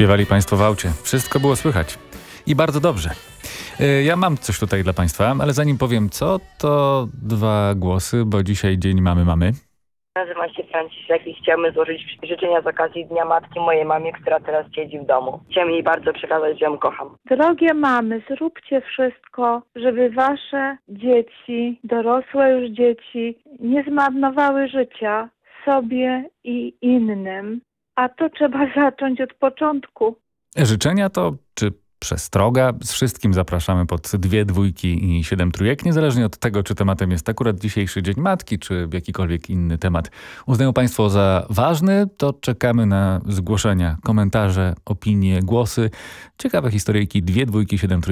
Śpiewali Państwo w aucie. Wszystko było słychać. I bardzo dobrze. Ja mam coś tutaj dla Państwa, ale zanim powiem co, to dwa głosy, bo dzisiaj dzień mamy. Nazywam się Franciszek i chciałbym złożyć życzenia z okazji Dnia Matki mojej mamie, która teraz siedzi w domu. Chciałem jej bardzo przekazać, że ją kocham. Drogie mamy, zróbcie wszystko, żeby wasze dzieci, dorosłe już dzieci, nie zmarnowały życia sobie i innym. A to trzeba zacząć od początku. Życzenia to, czy przestroga? Z wszystkim zapraszamy pod 2 dwójki i 7 trójek, niezależnie od tego, czy tematem jest akurat dzisiejszy Dzień Matki, czy jakikolwiek inny temat. Uznają Państwo za ważny, to czekamy na zgłoszenia, komentarze, opinie, głosy, ciekawe historyjki, 2 dwójki, 7 trójek.